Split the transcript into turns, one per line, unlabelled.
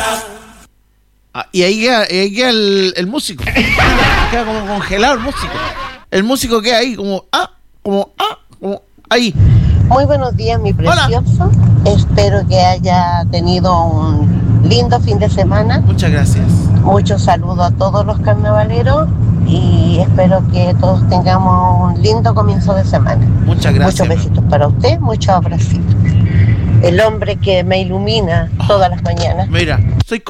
Y ahí queda el músico. Queda como congelado el músico. El músico queda ahí como ahí.
Muy buenos días, mi precioso. Hola. Espero que haya tenido un lindo fin de semana.
Muchas gracias.
Muchos saludos a todos los carnavaleros y espero que todos tengamos un lindo comienzo de semana.
Muchas gracias.
Muchos besitos para usted, muchos abracitos. El hombre que me ilumina todas las mañanas.
Mira,